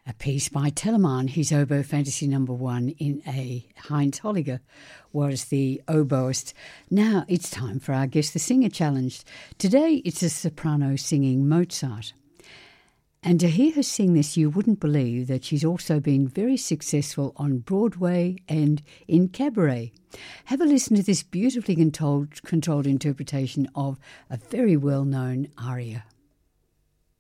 A piece by Telemann, his oboe fantasy number 1 in A. Heinz Holliger was the oboist. Now it's time for our Guess the Singer challenge. Today it's a soprano singing Mozart. And to hear her sing this, you wouldn't believe that she's also been very successful on Broadway and in cabaret. Have a listen to this beautifully controlled interpretation of a very well-known aria.